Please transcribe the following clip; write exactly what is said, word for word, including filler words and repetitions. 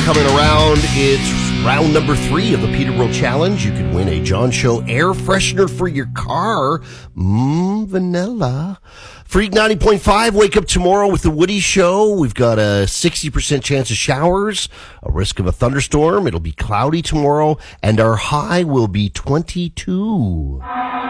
coming around. It's round number three of the Peterborough Challenge. You could win a John Show air freshener for your car. Mmm, vanilla. Freak ninety point five, wake up tomorrow with the Woody Show. We've got a sixty percent chance of showers, a risk of a thunderstorm. It'll be cloudy tomorrow, and our high will be twenty-two.